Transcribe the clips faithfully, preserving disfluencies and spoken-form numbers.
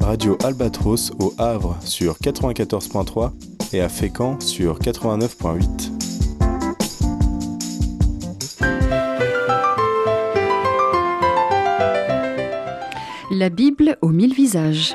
Radio Albatros au Havre sur quatre-vingt-quatorze virgule trois et à Fécamp sur quatre-vingt-neuf virgule huit. La Bible aux mille visages.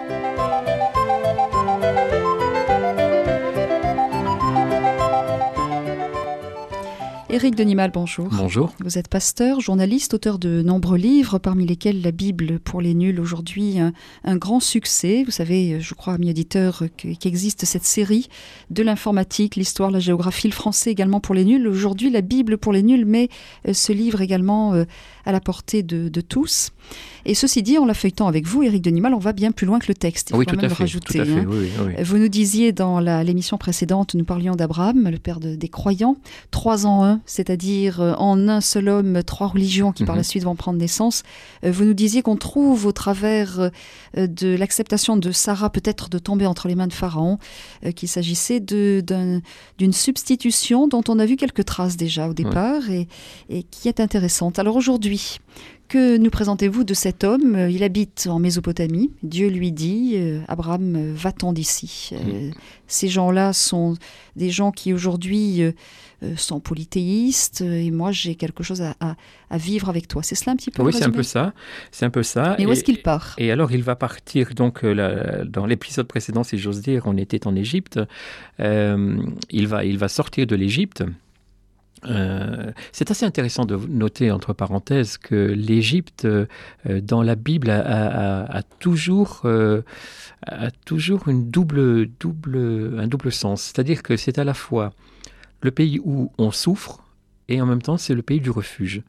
Éric Denimal, bonjour. Bonjour. Vous êtes pasteur, journaliste, auteur de nombreux livres, parmi lesquels La Bible pour les nuls, aujourd'hui un, un grand succès. Vous savez, je crois, amis auditeurs, qu'existe cette série de l'informatique, l'histoire, la géographie, le français également pour les nuls. Aujourd'hui, La Bible pour les nuls met ce livre également à la portée de, de tous. Et ceci dit, en la feuilletant avec vous, Éric Denimal, on va bien plus loin que le texte. Il oui, faut quand tout même à le fait, rajouter. Tout à fait, hein. oui, oui. Vous nous disiez dans la, l'émission précédente, nous parlions d'Abraham, le père de, des croyants, trois en un, c'est-à-dire en un seul homme, trois religions qui mm-hmm. par la suite vont prendre naissance. Vous nous disiez qu'on trouve au travers de l'acceptation de Sarah, peut-être de tomber entre les mains de Pharaon, qu'il s'agissait de, d'un, d'une substitution dont on a vu quelques traces déjà au départ ouais. et, et qui est intéressante. Alors aujourd'hui, que nous présentez-vous de cet homme ? Il habite en Mésopotamie. Dieu lui dit, euh, Abraham, va-t'en d'ici. Euh, mmh. Ces gens-là sont des gens qui aujourd'hui euh, sont polythéistes et moi j'ai quelque chose à, à, à vivre avec toi. C'est cela un petit peu ? Oui, c'est un peu ça. C'est un peu ça. Et, et où est-ce qu'il part ? Et alors il va partir, donc euh, la, dans l'épisode précédent, si j'ose dire, on était en Égypte. Euh, il, va, il va sortir de l'Égypte. Euh, c'est assez intéressant de noter, entre parenthèses, que l'Égypte, euh, dans la Bible, a, a, a, toujours, euh, a toujours une double, double, un double sens. C'est-à-dire que c'est à la fois le pays où on souffre et en même temps, c'est le pays du refuge.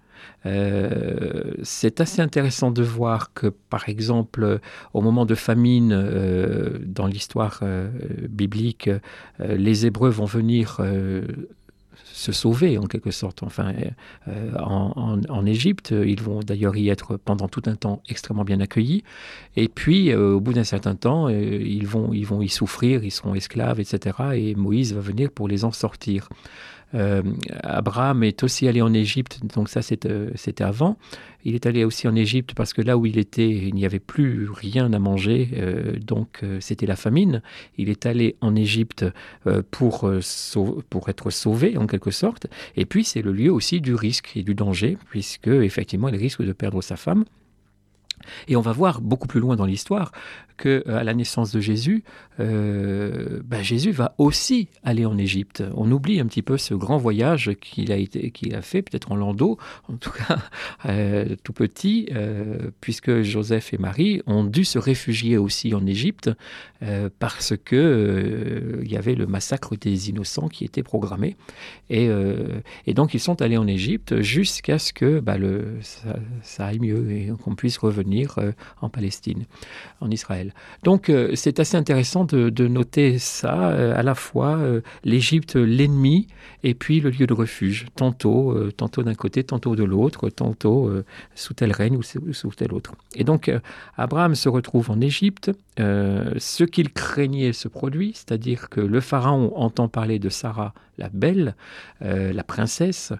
Euh, c'est assez intéressant de voir que, par exemple, au moment de famine, euh, dans l'histoire euh, biblique, euh, les Hébreux vont venir... Euh, se sauver en quelque sorte. Enfin, euh, en, en, en Égypte, ils vont d'ailleurs y être pendant tout un temps extrêmement bien accueillis. Et puis, euh, au bout d'un certain temps, euh, ils vont, ils vont y souffrir, ils seront esclaves, et cetera. Et Moïse va venir pour les en sortir. Euh, Abraham est aussi allé en Égypte, donc ça c'était, c'était avant. Il est allé aussi en Égypte parce que là où il était, il n'y avait plus rien à manger, euh, donc euh, c'était la famine. Il est allé en Égypte euh, pour, euh, sau- pour être sauvé en quelque sorte. Et puis c'est le lieu aussi du risque et du danger, puisque effectivement il risque de perdre sa femme. Et on va voir beaucoup plus loin dans l'histoire qu'à la naissance de Jésus, euh, ben Jésus va aussi aller en Égypte. On oublie un petit peu ce grand voyage qu'il a, été, qu'il a fait, peut-être en landau, en tout cas euh, tout petit, euh, puisque Joseph et Marie ont dû se réfugier aussi en Égypte euh, parce qu'il euh, y avait le massacre des innocents qui était programmé. Et, euh, et donc ils sont allés en Égypte jusqu'à ce que ben, le, ça, ça aille mieux et qu'on puisse revenir euh, en Palestine, en Israël. Donc euh, c'est assez intéressant de, de noter ça, euh, à la fois euh, l'Égypte, l'ennemi, et puis le lieu de refuge, tantôt, euh, tantôt d'un côté, tantôt de l'autre, tantôt euh, sous tel règne ou sous, sous tel autre. Et donc euh, Abraham se retrouve en Égypte, euh, ce qu'il craignait se produit, c'est-à-dire que le pharaon entend parler de Sarah, la belle, euh, la princesse,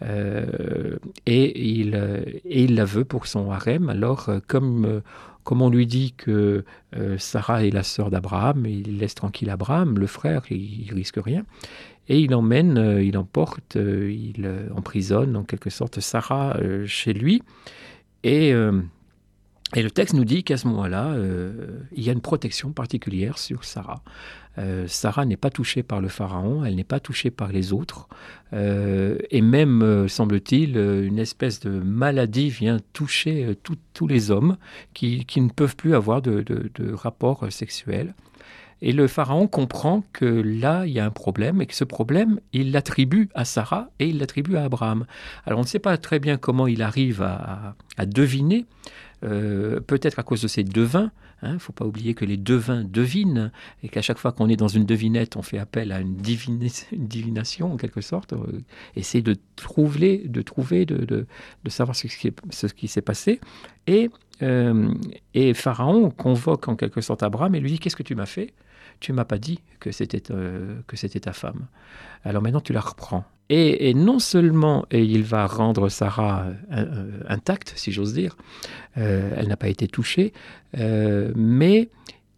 euh, et, il, euh, et il la veut pour son harem. Alors euh, comme... Euh, Comme on lui dit que euh, Sarah est la sœur d'Abraham, il laisse tranquille Abraham, le frère, il, il risque rien. Et il emmène, euh, il emporte, euh, il euh, emprisonne en quelque sorte Sarah euh, chez lui. Et, euh, et le texte nous dit qu'à ce moment-là, euh, il y a une protection particulière sur Sarah. Euh, Sarah n'est pas touchée par le pharaon, elle n'est pas touchée par les autres. Euh, et même, euh, semble-t-il, une espèce de maladie vient toucher euh, tout, tous les hommes qui, qui ne peuvent plus avoir de, de, de rapport sexuel. Et le pharaon comprend que là, il y a un problème et que ce problème, il l'attribue à Sarah et il l'attribue à Abraham. Alors, on ne sait pas très bien comment il arrive à, à, à deviner, euh, peut-être à cause de ses devins. Il hein, ne faut pas oublier que les devins devinent et qu'à chaque fois qu'on est dans une devinette, on fait appel à une, divina- une divination en quelque sorte. Euh, essayer de trouver, de, trouver de, de, de savoir ce qui, est, ce qui s'est passé. Et, euh, et Pharaon convoque en quelque sorte Abraham et lui dit « Qu'est-ce que tu m'as fait ? Tu ne m'as pas dit que c'était, euh, que c'était ta femme. Alors maintenant, tu la reprends. » Et, et non seulement et il va rendre Sarah euh, intacte, si j'ose dire, euh, elle n'a pas été touchée, euh, mais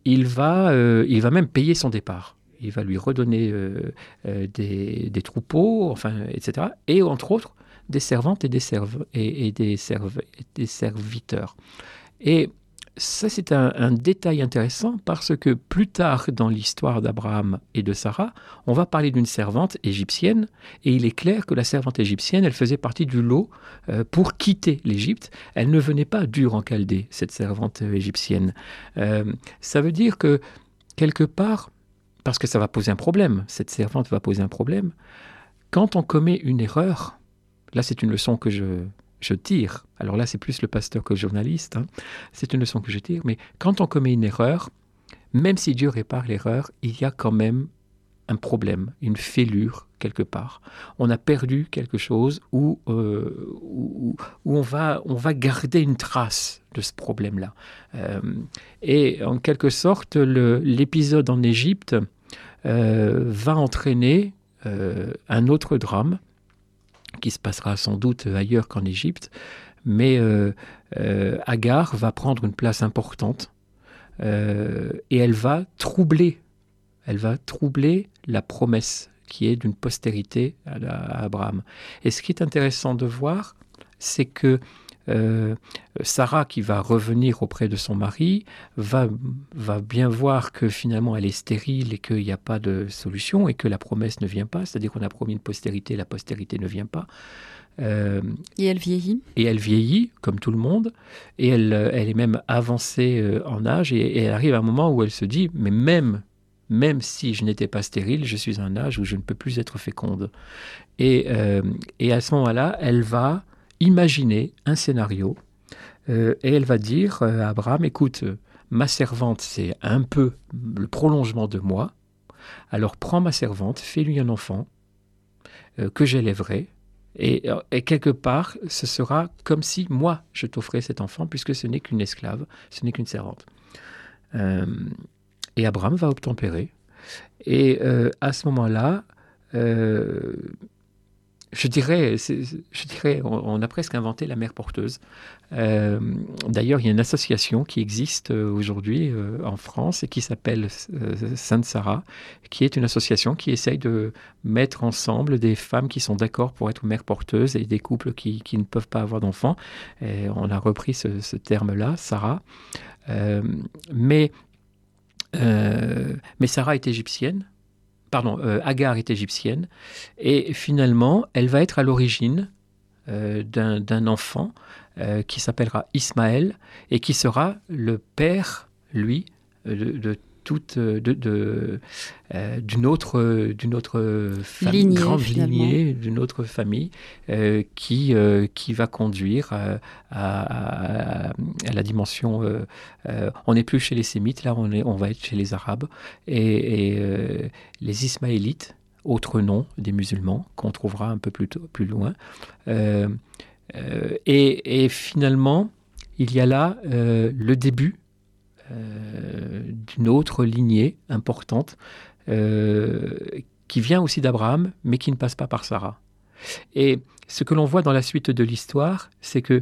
il va, euh, il va même payer son départ. Il va lui redonner euh, euh, des, des troupeaux, enfin, et cetera. Et entre autres, des servantes et des, serve- et, et des, serve- et des serviteurs. Et ça, c'est un, un détail intéressant parce que plus tard dans l'histoire d'Abraham et de Sarah, on va parler d'une servante égyptienne et il est clair que la servante égyptienne, elle faisait partie du lot euh, pour quitter l'Égypte. Elle ne venait pas d'Ur en Chaldée, cette servante euh, égyptienne. Euh, ça veut dire que quelque part, parce que ça va poser un problème, cette servante va poser un problème, quand on commet une erreur, là c'est une leçon que je... je tire. Alors là, c'est plus le pasteur que le journaliste. Hein. C'est une leçon que je tire. Mais quand on commet une erreur, même si Dieu répare l'erreur, il y a quand même un problème, une fêlure quelque part. On a perdu quelque chose où, euh, où, où on, va, on va garder une trace de ce problème-là. Euh, et en quelque sorte, le, l'épisode en Égypte euh, va entraîner euh, un autre drame qui se passera sans doute ailleurs qu'en Égypte, mais euh, euh, Agar va prendre une place importante euh, et elle va troubler, elle va troubler la promesse qui est d'une postérité à, à Abraham. Et ce qui est intéressant de voir, c'est que euh, Sarah, qui va revenir auprès de son mari, va, va bien voir que finalement elle est stérile et qu'il n'y a pas de solution et que la promesse ne vient pas, c'est-à-dire qu'on a promis une postérité, la postérité ne vient pas. Euh, et elle vieillit. Et elle vieillit, comme tout le monde, et elle, elle est même avancée euh, en âge, et, et elle arrive à un moment où elle se dit, mais même, même si je n'étais pas stérile, je suis à un âge où je ne peux plus être féconde. Et, euh, et à ce moment-là, elle va imaginer un scénario euh, et elle va dire euh, à Abraham, écoute, euh, ma servante, c'est un peu le prolongement de moi, alors prends ma servante, fais-lui un enfant euh, que j'élèverai, et, et quelque part, ce sera comme si moi, je t'offrais cet enfant, puisque ce n'est qu'une esclave, ce n'est qu'une servante. Euh, et Abraham va obtempérer, et euh, à ce moment-là, euh, Je dirais, c'est, je dirais on, on a presque inventé la mère porteuse. Euh, d'ailleurs, il y a une association qui existe aujourd'hui euh, en France et qui s'appelle euh, Sainte Sarah, qui est une association qui essaye de mettre ensemble des femmes qui sont d'accord pour être mère porteuse et des couples qui, qui ne peuvent pas avoir d'enfants. Et on a repris ce, ce terme-là, Sarah. Euh, mais, euh, mais Sarah est égyptienne. Pardon, euh, Agar est égyptienne, et finalement, elle va être à l'origine euh, d'un, d'un enfant euh, qui s'appellera Ismaël, et qui sera le père, lui, de, de toute, de, de, euh, d'une autre, d'une autre famille, lignée, grande finalement. lignée, d'une autre famille, euh, qui, euh, qui va conduire à, à, à, à la dimension... Euh, euh, on n'est plus chez les Sémites, là on, est, on va être chez les Arabes, et, et euh, les Ismaélites, autre nom des musulmans, qu'on trouvera un peu plus, tôt, plus loin. Euh, euh, et, et finalement, il y a là euh, le début Euh, d'une autre lignée importante euh, qui vient aussi d'Abraham, mais qui ne passe pas par Sarah. Et ce que l'on voit dans la suite de l'histoire, c'est que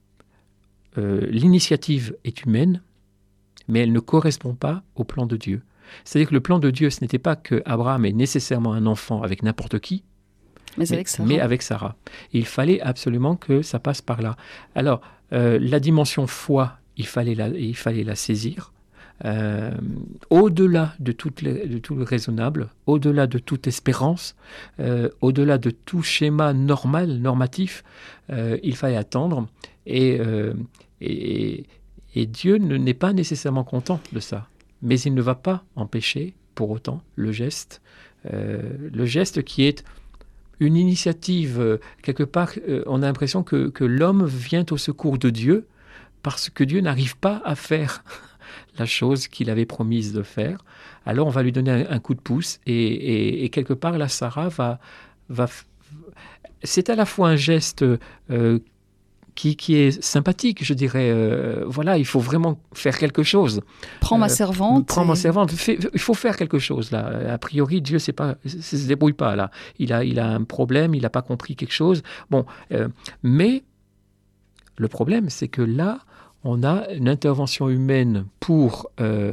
euh, l'initiative est humaine, mais elle ne correspond pas au plan de Dieu. C'est-à-dire que le plan de Dieu, ce n'était pas que Abraham ait nécessairement un enfant avec n'importe qui, mais, mais, avec Sarah. mais avec Sarah. Et il fallait absolument que ça passe par là. Alors, euh, la dimension foi, il fallait la, il fallait la saisir, euh, au-delà de, toutes les, de tout le raisonnable, au-delà de toute espérance, euh, au-delà de tout schéma normal, normatif, euh, il fallait attendre, et, euh, et, et Dieu ne, n'est pas nécessairement content de ça, mais il ne va pas empêcher pour autant le geste, euh, le geste qui est une initiative, euh, quelque part, euh, on a l'impression que, que l'homme vient au secours de Dieu, parce que Dieu n'arrive pas à faire la chose qu'il avait promise de faire. Alors on va lui donner un, un coup de pouce, et, et, et quelque part, là, Sarah va... va c'est à la fois un geste euh, qui, qui est sympathique, je dirais. Euh, voilà, il faut vraiment faire quelque chose. Prends ma servante. Euh, prends et... ma servante. Fais, il faut faire quelque chose, là. A priori, Dieu ne se débrouille pas, là. Il a, il a un problème, il n'a pas compris quelque chose. Bon, euh, mais le problème, c'est que là, on a une intervention humaine pour euh,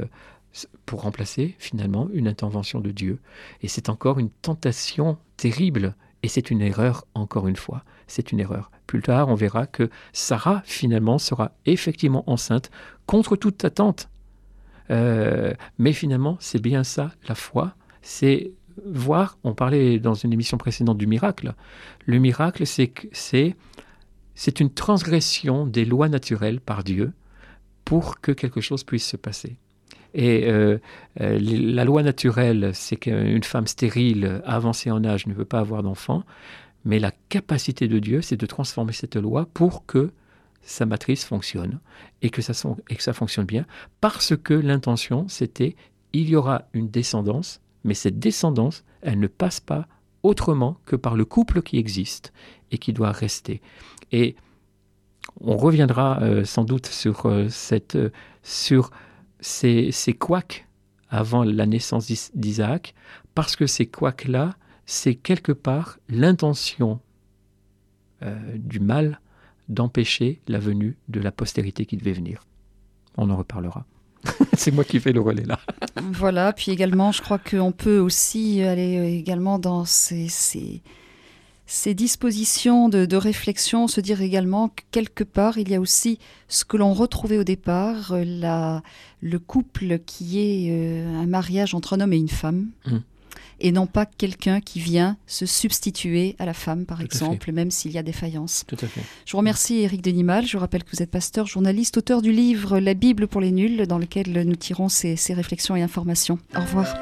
pour remplacer finalement une intervention de Dieu. Et c'est encore une tentation terrible, et c'est une erreur encore une fois. C'est une erreur. Plus tard, on verra que Sarah finalement sera effectivement enceinte contre toute attente. Euh, mais finalement, c'est bien ça, la foi, c'est voir, on parlait dans une émission précédente du miracle, le miracle c'est, c'est, c'est une transgression des lois naturelles par Dieu pour que quelque chose puisse se passer. Et euh, euh, la loi naturelle, c'est qu'une femme stérile, avancée en âge, ne peut pas avoir d'enfant, mais la capacité de Dieu, c'est de transformer cette loi pour que sa matrice fonctionne et que ça, et que ça fonctionne bien, parce que l'intention, c'était, il y aura une descendance, mais cette descendance, elle ne passe pas autrement que par le couple qui existe et qui doit rester. Et on reviendra euh, sans doute sur, euh, cette, euh, sur ces, ces couacs avant la naissance d'Isaac, parce que ces couacs-là, c'est quelque part l'intention euh, du mal d'empêcher la venue de la postérité qui devait venir. On en reparlera. C'est moi qui fais le relais là. Voilà, puis également, je crois qu'on peut aussi aller également dans ces, ces, ces dispositions de, de réflexion, se dire également que quelque part, il y a aussi ce que l'on retrouvait au départ, la, le couple qui est euh, un mariage entre un homme et une femme. Mmh. Et non pas quelqu'un qui vient se substituer à la femme, par Tout exemple, même s'il y a défaillance. Tout à fait. Je vous remercie, Éric Denimal. Je vous rappelle que vous êtes pasteur, journaliste, auteur du livre « La Bible pour les nuls », dans lequel nous tirons ces, ces réflexions et informations. Au revoir. Au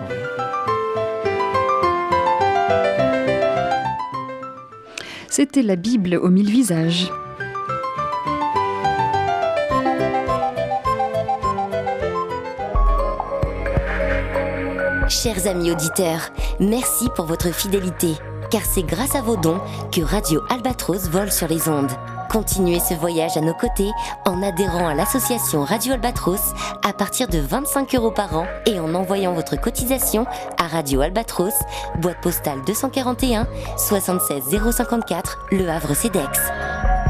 revoir. C'était La Bible aux mille visages. Chers amis auditeurs, merci pour votre fidélité, car c'est grâce à vos dons que Radio Albatros vole sur les ondes. Continuez ce voyage à nos côtés en adhérant à l'association Radio Albatros à partir de vingt-cinq euros par an et en envoyant votre cotisation à Radio Albatros, boîte postale deux cent quarante et un, soixante-seize zéro cinquante-quatre, Le Havre-Cedex.